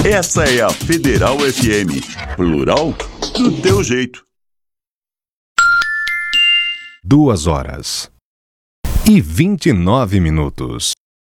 Essa é a Federal FM, plural do teu jeito. 2h29.